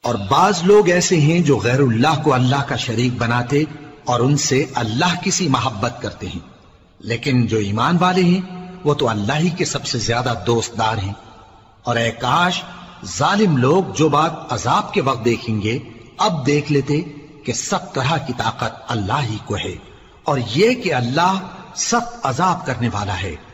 और बाज लोग ऐसे हैं जो गैरुल्लाह को अल्लाह का शरीक बनाते और उनसे अल्लाह की सी मोहब्बत करते हैं, लेकिन जो ईमान वाले हैं वो तो अल्लाह ही के सबसे ज्यादा दोस्तदार हैं। और ए काश जालिम लोग जो बात अजाब के वक्त देखेंगे अब देख लेते कि सब तरह की ताकत अल्लाह ही को है और ये कि अल्लाह सख्त अजाब करने वाला है।